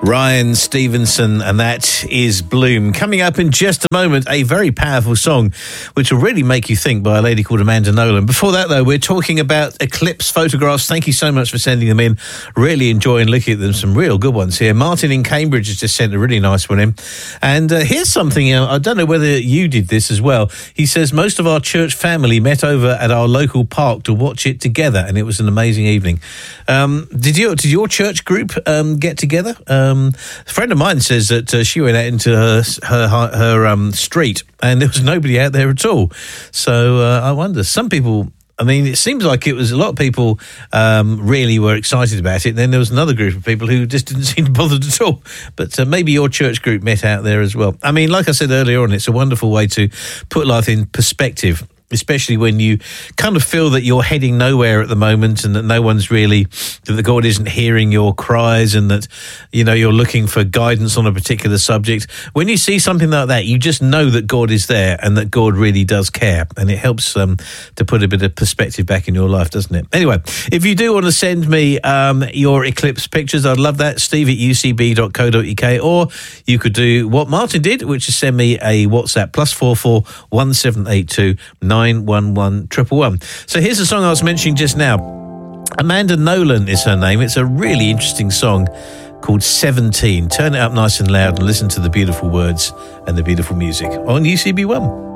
Ryan Stevenson, and that is Bloom. Coming up in just a moment, a very powerful song which will really make you think, by a lady called Amanda Nolan. Before that, though, we're talking about eclipse photographs. Thank you so much for sending them in. Really enjoying looking at them. Some real good ones here. Martin in Cambridge has just sent a really nice one in. And here's something, I don't know whether you did this as well. He says, most of our church family met over at our local park to watch it together, and it was an amazing evening. Did your church group get together? A friend of mine says that she went out into her street and there was nobody out there at all. So I wonder, some people, I mean, it seems like it was a lot of people really were excited about it. And then there was another group of people who just didn't seem to bother at all. But maybe your church group met out there as well. I mean, like I said earlier on, it's a wonderful way to put life in perspective, especially when you kind of feel that you're heading nowhere at the moment and that no one's really, that God isn't hearing your cries and that, you know, you're looking for guidance on a particular subject. When you see something like that, you just know that God is there and that God really does care. And it helps to put a bit of perspective back in your life, doesn't it? Anyway, if you do want to send me your eclipse pictures, I'd love that. steve@ucb.co.uk, or you could do what Martin did, which is send me a WhatsApp +44 1782 911 111. So here's the song I was mentioning just now. Amanda Nolan is her name. It's a really interesting song called 17. Turn it up nice and loud and listen to the beautiful words and the beautiful music on UCB1.